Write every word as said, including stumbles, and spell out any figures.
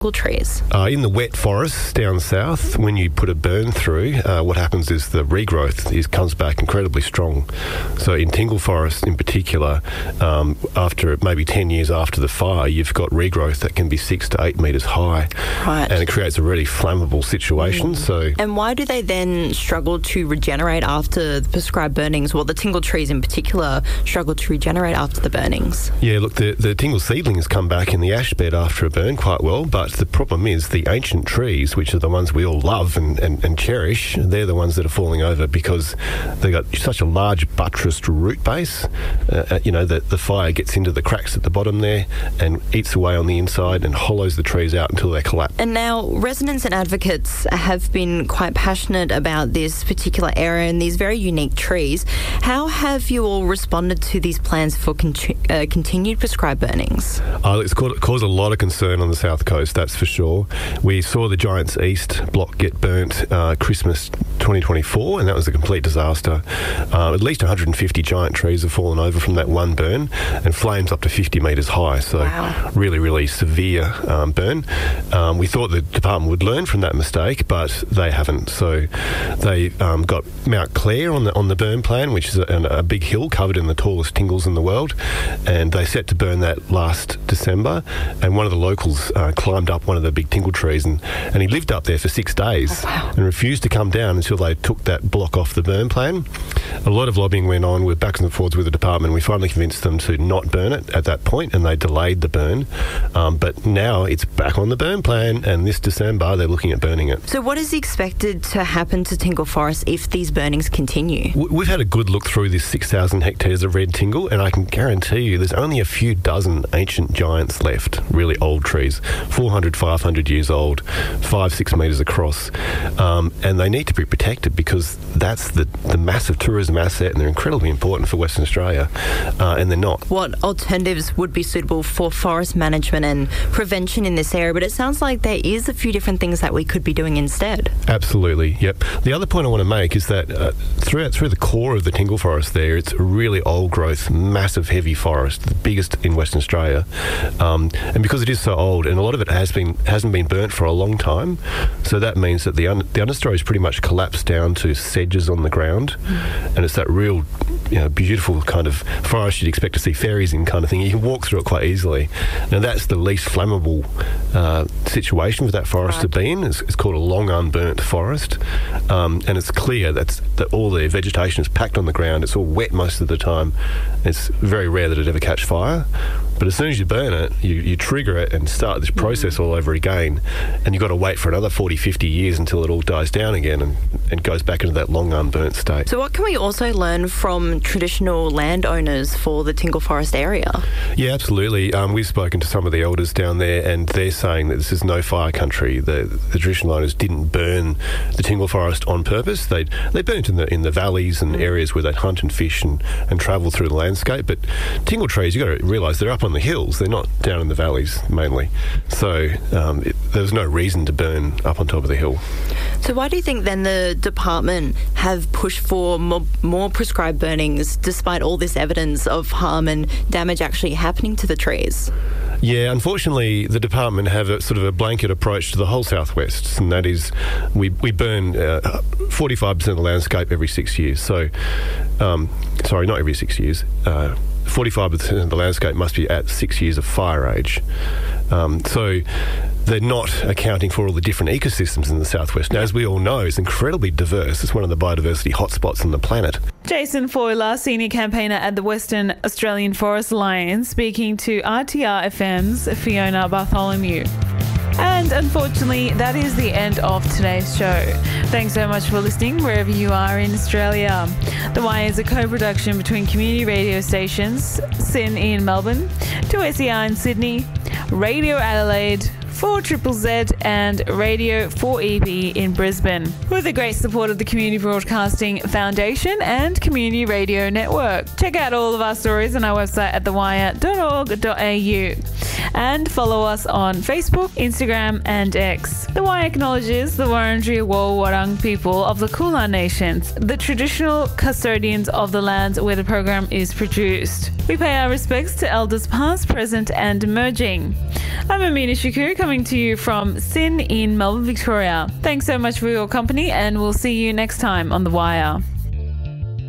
trees? Uh, in the wet forests down south, when you put a burn through, uh, what happens is the regrowth is comes back incredibly strong. So in tingle forest in particular, um, after maybe ten years after the fire, you've got regrowth that can be six to eight metres high. Right. And it creates a really flammable situation. Mm. So, and why do they then struggle to regenerate after the prescribed burnings? Well, the tingle trees in particular struggle to regenerate after the burnings. Yeah, look, the, the tingle seedlings come back in the ash bed after a burn quite well, but the problem is the ancient trees, which are the ones we all love and, and, and cherish, they're the ones that are falling over because they've got such a large buttressed root base. Uh, you know, the, the fire gets into the cracks at the bottom there and eats away on the inside and hollows the trees out until they collapse. And now residents and advocates have been quite passionate about this particular area and these very unique trees. How have you all responded to these plans for con- uh, continued prescribed burnings? Uh, it's caused, caused a lot of concern on the south coast, that's for sure. We saw the Giants East block get burnt uh, Christmas twenty twenty-four, and that was a complete disaster. Uh, at least one hundred fifty giant trees have fallen over from that one burn, and flames up to fifty metres high. So wow. really, really severe um, burn. Um, we thought the department would learn from that mistake, but they haven't. So they um, got Mount Clare on the on the burn plan, which is a, a big hill covered in the tallest tingles in the world, and they set to burn that last December. And one of the locals uh, climbed up one of the big tingle trees, and, and he lived up there for six days oh, wow. and refused to come down until they took that block off the burn plan. A lot of lobbying went on with backs and forwards with the department. We finally convinced them to not burn it at that point, and they delayed the burn. Um, but now it's back on the burn plan, and this December they're looking at burning it. So what is expected to happen to tingle forest if these burnings continue? We've had a good look through this six thousand hectares of red tingle, and I can guarantee you there's only a few dozen ancient giants left, really old trees, four hundred, five hundred years old, five, six metres across, um, and they need to be protected because that's the, the massive tourism asset, and they're incredibly important for Western Australia, uh, and they're not. What alternatives would be suitable for forest management and prevention in this area? But it sounds like there is a few different things that we could be doing instead. Absolutely, yep. The other point I want to make is that uh, throughout through the core of the tingle forest there, it's a really old growth, massive, heavy forest, the biggest in Western Australia, um, and because it is so old, and a lot of it has been hasn't been burnt for a long time, so that means that the un- the understory is pretty much collapsed down to sedges on the ground, mm. and it's that real, you know, beautiful kind of forest you'd expect to see fairies in kind of thing. You can walk through it quite easily. Now that's the least flammable uh, situation for that forest right. to be in. It's, it's called a long unburnt forest, um, and it's clear that's, that all the vegetation is packed on the ground. It's all wet most of the time. It's very rare that it ever catch fire. But as soon as you burn it, you, you trigger it and start this process all over again, and you've got to wait for another forty, fifty years until it all dies down again and, and goes back into that long unburnt state. So what can we also learn from traditional landowners for the Tingle Forest area? Yeah, absolutely. Um, we've spoken to some of the elders down there, and they're saying that this is no fire country. The, the traditional owners didn't burn the Tingle Forest on purpose. They they burnt in the in the valleys and areas where they'd hunt and fish and, and travel through the landscape. But tingle trees, you've got to realise they're up on the hills. They're not down in the valleys mainly. So um, it, there was no reason to burn up on top of the hill. So why do you think then the department have pushed for more, more prescribed burnings despite all this evidence of harm and damage actually happening to the trees? Yeah, unfortunately, the department have a sort of a blanket approach to the whole southwest, and that is we, we burn uh, forty-five percent of the landscape every six years. So, um, sorry, not every six years. Uh, forty-five percent of the landscape must be at six years of fire age. Um, so they're not accounting for all the different ecosystems in the southwest. Now, as we all know, it's incredibly diverse. It's one of the biodiversity hotspots on the planet. Jason Foiler, Senior Campaigner at the Western Australian Forest Alliance, speaking to R T R F M's Fiona Bartholomew. And unfortunately, that is the end of today's show. Thanks so much for listening wherever you are in Australia. The Wire is a co-production between community radio stations, S Y N in Melbourne, two S E R in Sydney, Radio Adelaide, four Triple Z and Radio four E B in Brisbane, with the great support of the Community Broadcasting Foundation and Community Radio Network. Check out all of our stories on our website at the wire dot org dot a u and follow us on Facebook, Instagram and X. The Wire acknowledges the Wurundjeri Woi Wurrung people of the Kulin Nations, the traditional custodians of the lands where the program is produced. We pay our respects to elders past, present and emerging. I'm Amina Shakur, coming coming to you from Sin in Melbourne, Victoria. Thanks so much for your company, and we'll see you next time on The Wire.